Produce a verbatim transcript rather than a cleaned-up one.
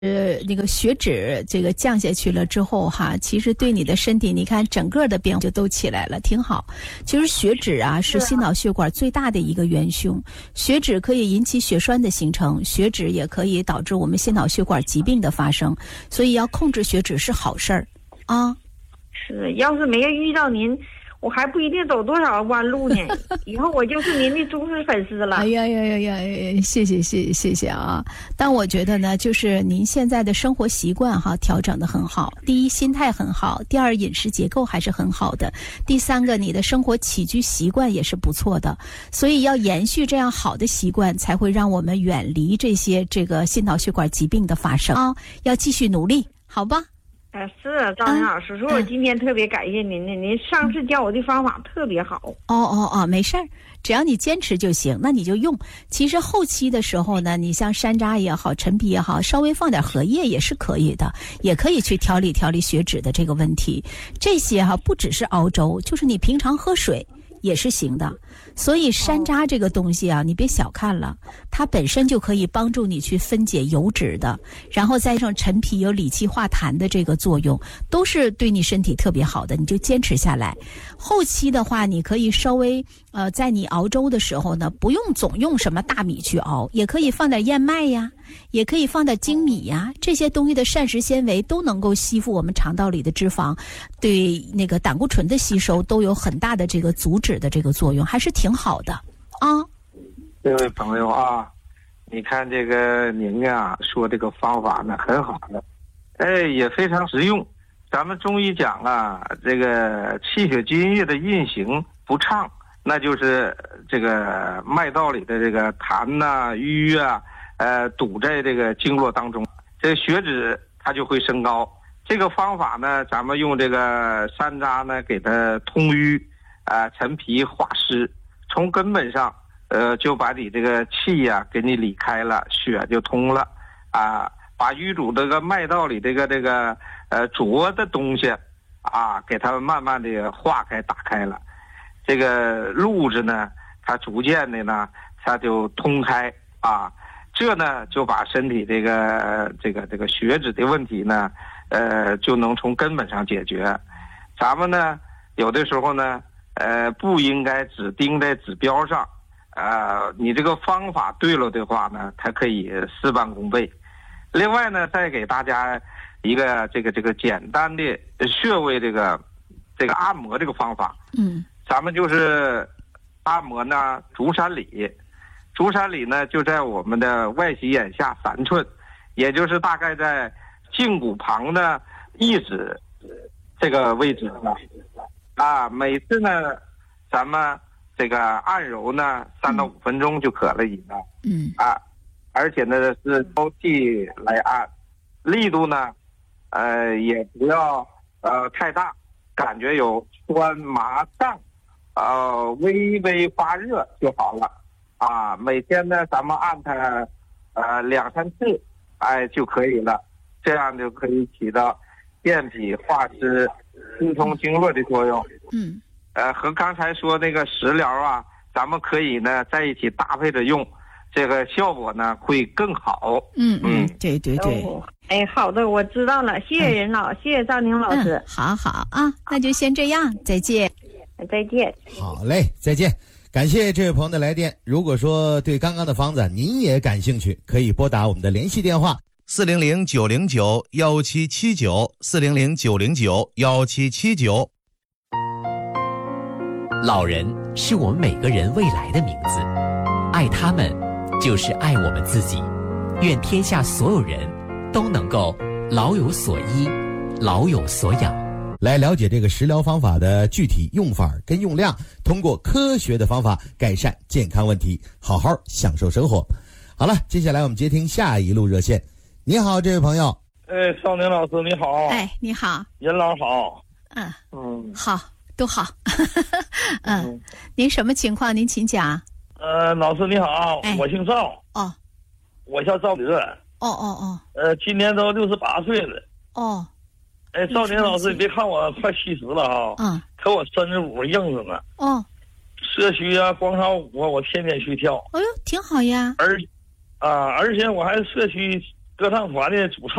呃，那个血脂这个降下去了之后哈，其实对你的身体，你看整个的变化就都起来了，挺好。其实血脂啊是心脑血管最大的一个元凶，血脂可以引起血栓的形成，血脂也可以导致我们心脑血管疾病的发生，所以要控制血脂是好事儿啊。 是，要是没有遇到您，我还不一定走多少弯路呢。以后我就是您的忠实粉丝了。 哎呀呀呀呀！谢谢谢谢谢谢啊！但我觉得呢，就是您现在的生活习惯哈调整得很好。第一，心态很好；第二，饮食结构还是很好的；第三个，你的生活起居习惯也是不错的。所以要延续这样好的习惯，才会让我们远离这些这个心脑血管疾病的发生啊！要继续努力，好吧？ 哎，是赵宁老师，说我今天特别感谢您呢。您上次教我的方法特别好。 哦哦哦，没事儿，只要你坚持就行，那你就用。其实后期的时候呢，你像山楂也好，陈皮也好，稍微放点荷叶也是可以的，也可以去调理调理血脂的这个问题。这些哈、啊、不只是熬粥，就是你平常喝水也是行的。所以山楂这个东西啊，你别小看了，它本身就可以帮助你去分解油脂的，然后再加上陈皮有理气化痰的这个作用，都是对你身体特别好的，你就坚持下来。后期的话，你可以稍微呃，在你熬粥的时候呢，不用总用什么大米去熬，也可以放点燕麦呀，也可以放点精米呀，这些东西的膳食纤维都能够吸附我们肠道里的脂肪，对那个胆固醇的吸收都有很大的这个阻止的这个作用，还是挺好的啊。 这位朋友啊，你看这个您啊说这个方法呢很好的，哎，也非常实用。咱们中医讲啊，这个气血津液的运行不畅，那就是这个脉道里的这个痰呐、瘀啊，呃，堵在这个经络当中，这个血脂它就会升高。这个方法呢，咱们用这个山楂呢给它通瘀，啊、呃，陈皮化湿，从根本上，呃，就把你这个气呀、啊、给你理开了，血就通了，啊，把淤堵这个脉道里这个这个呃浊的东西，啊，给它慢慢的化开打开了，这个路子呢，它逐渐的呢，它就通开啊，这呢就把身体这个这个这个血脂的问题呢，呃，就能从根本上解决。咱们呢，有的时候呢，呃，不应该只盯在指标上，呃，你这个方法对了的话呢，它可以事半功倍。另外呢，再给大家一个这个这个简单的穴位这个这个按摩这个方法。 嗯， 咱们就是按摩呢足三里，足三里呢就在我们的外膝眼下三寸，也就是大概在胫骨旁的一指这个位置呢。啊，每次呢，咱们这个按揉呢三到五分钟就可了以了。 嗯啊，而且呢是交替来按，力度呢，呃也不要呃太大，感觉有酸麻胀，呃微微发热就好了。啊，每天呢咱们按它呃两三次，哎就可以了，这样就可以起到健脾化湿、疏通经络的作用。 嗯， 呃，和刚才说那个食疗啊，咱们可以呢在一起搭配着用，这个效果呢会更好。 嗯嗯，对对对。 哦，哎，好的，我知道了，谢谢任老，嗯、谢谢赵宁老师。 嗯、好好啊，那就先这样，再见。 再见。 好嘞，再见。感谢这位朋友的来电。如果说对刚刚的方子您也感兴趣，可以拨打我们的联系电话四零零九零九幺七七九四零零九零九幺七七九。 老人是我们每个人未来的名字，爱他们就是爱我们自己。愿天下所有人都能够老有所依，老有所养。 来了解这个食疗方法的具体用法跟用量，通过科学的方法改善健康问题，好好享受生活。好了，接下来我们接听下一路热线。你好，这位朋友。 哎，少宁老师你好。 哎，你好。 任老好。 嗯嗯， 好，都好。嗯, 嗯，您什么情况？您请讲。 呃，老师你好，哎、我姓赵。 哦。 我叫赵德。 哦哦哦。 呃，今年都六十八岁了。 哦。 哎，赵宁老师，你别看我快七十了哈， 嗯， 可我身子骨硬着呢。 哦。 社区啊，广场舞啊，我天天去跳。 哎呦，挺好呀。 而，啊，而且我还社区歌唱团的主唱。